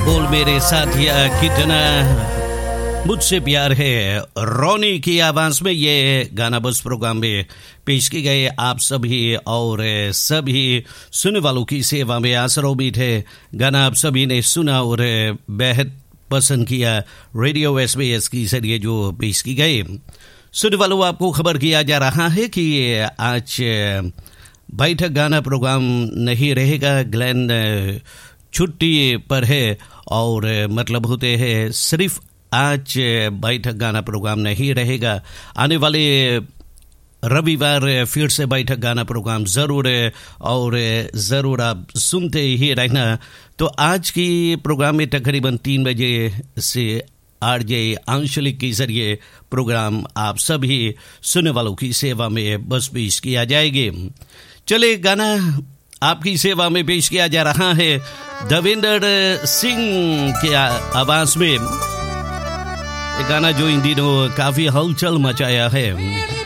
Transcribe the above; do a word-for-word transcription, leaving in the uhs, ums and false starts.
बोल मेरे साथिया कितना मुझसे प्यार है, रोनी की आवाज में ये गाना बस प्रोग्राम में पेश की गए आप सभी और सभी सुनने वालों की सेवा में। आसरा उम्मीद है गाना आप सभी ने सुना और बेहद पसंद किया। रेडियो एस बी एस की जरिए जो पेश की गई। सुनने वालों, आपको खबर किया जा रहा है कि आज बैठक गाना प्रोग्राम नहीं रहेगा। ग्लेन छुट्टी पर है और मतलब होते हैं सिर्फ आज बैठक गाना प्रोग्राम नहीं रहेगा। आने वाले रविवार फिर से बैठक गाना प्रोग्राम ज़रूर है और ज़रूर आप सुनते ही रहना। तो आज की प्रोग्राम में तकरीबन तीन बजे से आरजे आंशलिक के जरिए प्रोग्राम आप सभी सुनने वालों की सेवा में बस पेश किया जाएगी। चले गाना आपकी सेवा में पेश किया जा रहा है देवेंद्र सिंह के आवाज में। गाना जो इन दिनों काफी हलचल मचाया है।